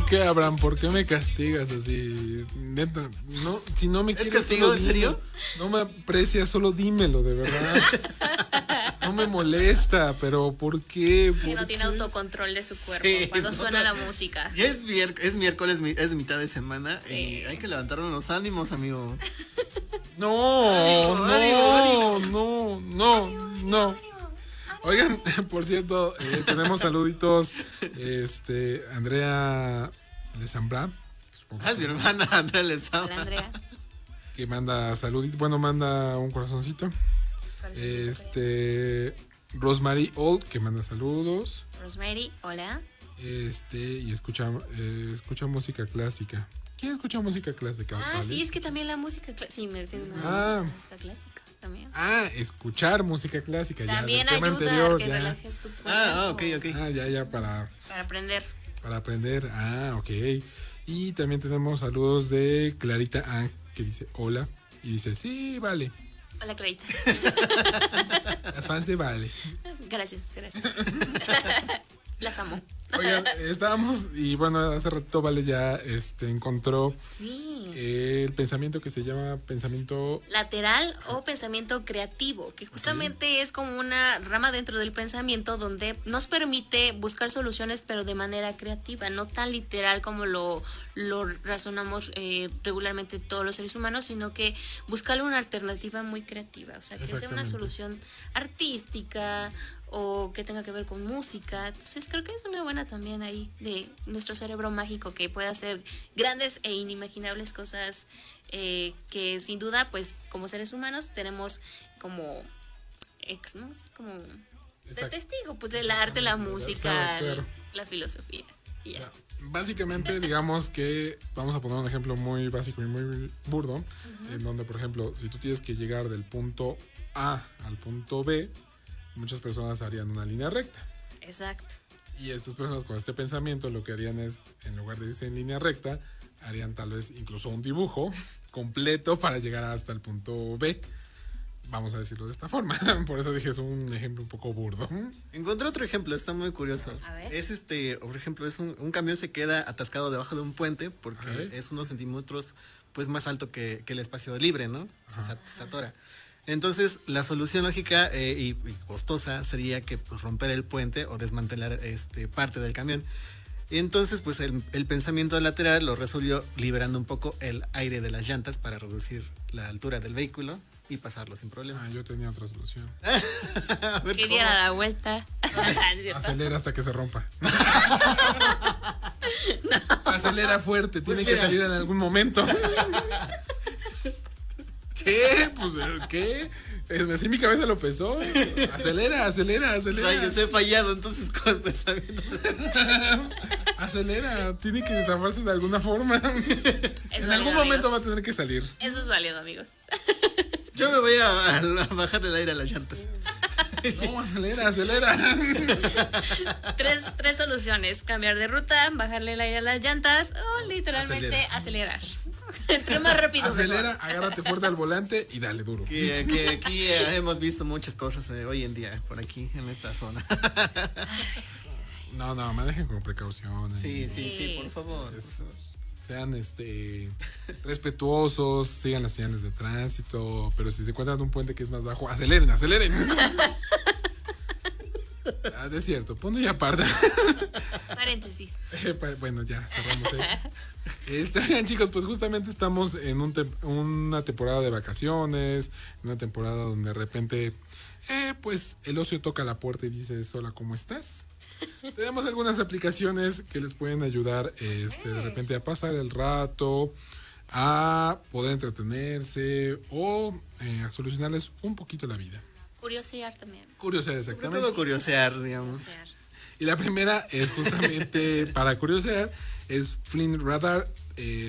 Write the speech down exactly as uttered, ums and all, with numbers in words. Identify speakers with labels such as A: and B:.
A: qué, Abraham? ¿Por qué me castigas así? Neta, no, si no me
B: ¿Es
A: quieres,
B: castigo,
A: solo
B: en
A: dime.
B: serio?
A: No me aprecias, solo dímelo, de verdad. No me molesta, pero ¿por qué?
C: Que
A: ¿Por
C: no tiene
A: qué?
C: autocontrol de su cuerpo
B: Sí,
C: cuando
B: no,
C: suena
B: no.
C: la música.
B: Ya es, mier- es miércoles, mi- es mitad de semana
C: Sí.
B: y hay que levantarnos los ánimos, amigo.
A: No,
B: Ánimo,
A: no,
B: ánimo,
A: no, no, no. Oigan, por cierto, eh, tenemos saluditos. Este, Andrea Lezambra, supongo
B: Ah, mi hermana Andrea Lezama.
C: Hola, Andrea.
A: que manda saluditos. Bueno, manda un corazoncito. Este, Rosemary Old, que manda saludos.
C: Rosemary, hola.
A: Este, y escucha, eh, escucha música clásica. ¿Quién escucha música clásica?
C: Ah,
A: Ale?
C: sí, es que también la música clásica. Sí, me decían
A: Ah.
C: música clásica también.
A: Ah, escuchar música clásica.
C: También
A: ya, del tema
C: ayuda
A: anterior,
C: a que
A: ya.
C: relajes tu cuerpo.
B: Ah, ah, ok, ok.
A: Ah, ya, ya, para,
C: Para aprender.
A: para aprender. Ah, ok. Y también tenemos saludos de Clarita Ang, que dice hola. Y dice, sí, vale.
C: Hola, Clarita.
A: Las fans de Vale.
C: Gracias, gracias. Las amo.
A: Oigan, estábamos, y bueno, hace rato Vale ya este, encontró
C: Sí.
A: eh, el pensamiento que se llama pensamiento.
C: Lateral o pensamiento creativo, que justamente es como una rama dentro del pensamiento donde nos permite buscar soluciones pero de manera creativa, no tan literal como lo, lo razonamos eh, regularmente todos los seres humanos, sino que buscarle una alternativa muy creativa, o sea, que sea una
A: Exactamente.
C: solución artística o que tenga que ver con música. Entonces creo que es una buena también ahí de nuestro cerebro mágico que puede hacer grandes e inimaginables cosas eh, que sin duda pues como seres humanos tenemos como ex, no sé, como de
A: Exacto.
C: testigo pues del arte, la música,
A: Claro, claro.
C: la filosofía y ya.
A: Básicamente, digamos que vamos a poner un ejemplo muy básico y muy burdo, en donde, por ejemplo, si tú tienes que llegar del punto A al punto B, muchas personas harían una línea recta.
C: Exacto.
A: Y estas personas con este pensamiento lo que harían es, en lugar de irse en línea recta, harían tal vez incluso un dibujo completo para llegar hasta el punto B. Vamos a decirlo de esta forma. Por eso dije, es un ejemplo un poco burdo.
B: Encontré otro ejemplo, está muy curioso.
C: A ver.
B: Es este, por ejemplo, es un, un camión se queda atascado debajo de un puente porque
A: Ok.
B: es unos centímetros pues más alto que, que el espacio libre, ¿no? Se, sa- se atora. Entonces, la solución lógica eh, y, y costosa sería que pues, romper el puente o desmantelar este, parte del camión. Entonces, pues el, el pensamiento lateral lo resolvió liberando un poco el aire de las llantas para reducir la altura del vehículo y pasarlo sin problemas.
A: Ah, yo tenía otra solución.
B: A ver
C: Que
B: cómo.
C: diera la vuelta. ¿Es cierto?
A: Acelera hasta que se rompa. Acelera fuerte, tiene que
B: mira.
A: salir en algún momento. ¿Qué? Pues, ¿qué? Eh, Así mi cabeza lo pensó. Acelera, acelera, acelera.
B: Ay, yo he fallado entonces con el pensamiento.
A: Acelera, tiene que desafarse de alguna forma.
C: Es
A: En
C: válido,
A: algún momento
C: amigos.
A: va a tener que salir.
C: Eso es válido, amigos.
B: Yo me voy a, a bajar el aire a las llantas.
A: No, acelera, acelera.
C: Tres, tres soluciones: cambiar de ruta, bajarle el aire a las llantas o literalmente
B: Acelera.
C: acelerar. Entre más rápido
A: Acelera,
C: mejor.
A: agárrate fuerte al volante y dale duro.
B: Que, que aquí eh, hemos visto muchas cosas eh, hoy en día por aquí en esta zona.
A: No, no, manejen con precaución.
B: Sí,
A: eh.
B: sí, sí, por favor.
A: Es- sean este respetuosos, sigan las señales de tránsito, pero si se encuentran un puente que es más bajo, aceleren, aceleren. Ah, es cierto, punto y aparte.
C: Paréntesis.
A: Eh, pa- bueno, ya cerramos ahí. Este, oigan, chicos, pues justamente estamos en un tem- una temporada de vacaciones, una temporada donde de repente, eh, pues el ocio toca la puerta y dice, hola, ¿cómo estás? Tenemos algunas aplicaciones que les pueden ayudar este, de repente a pasar el rato, a poder entretenerse o eh, a solucionarles un poquito la vida.
C: Curiosear también.
A: Curiosidad,
B: Sobre
A: exactamente.
B: todo curiosear, digamos.
C: Curiosear.
A: Y la primera es justamente para curiosear, es Flynn Radar. eh,